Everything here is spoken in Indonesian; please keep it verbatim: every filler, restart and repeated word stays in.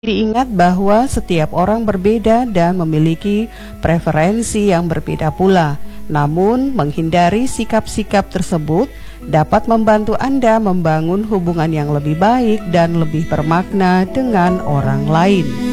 Diingat bahwa setiap orang berbeda dan memiliki preferensi yang berbeda pula. Namun, menghindari sikap-sikap tersebut dapat membantu Anda membangun hubungan yang lebih baik dan lebih bermakna dengan orang lain.